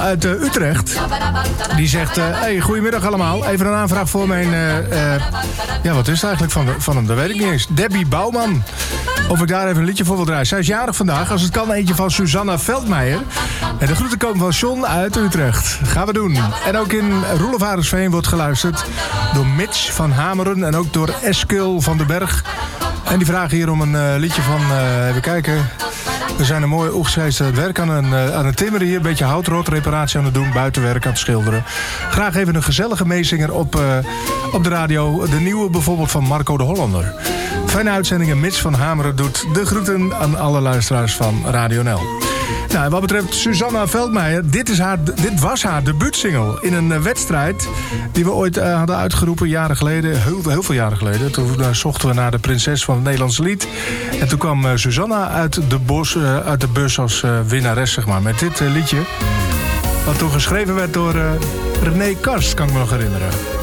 uit Utrecht. Die zegt, hey, goedemiddag allemaal. Even een aanvraag voor mijn... wat is het eigenlijk van hem? Dat weet ik niet eens. Debbie Bouwman. Of ik daar even een liedje voor wil draaien. Zij is jarig vandaag. Als het kan, eentje van Susanna Veldmeijer. En de groeten komen van John uit Utrecht. Gaan we doen. En ook in Roelof Arendsveen wordt geluisterd door Mitch van Hameren. En ook door Eskil van den Berg. En die vragen hier om een liedje van... even kijken... We zijn een mooie oegstgeest aan het werk aan het timmeren hier. Een beetje houtrot-reparatie aan het doen. Buitenwerk aan het schilderen. Graag even een gezellige meezinger op de radio. De nieuwe bijvoorbeeld van Marco de Hollander. Fijne uitzendingen. Mitch van Hameren doet de groeten aan alle luisteraars van Radio NL. Nou, wat betreft Susanna Veldmeijer, dit was haar debuutsingle in een wedstrijd die we ooit hadden uitgeroepen jaren geleden, heel veel jaren geleden. Toen zochten we naar de prinses van het Nederlandse lied. En toen kwam Susanna uit de bus als winnares, zeg maar, met dit liedje. Wat toen geschreven werd door René Karst, kan ik me nog herinneren.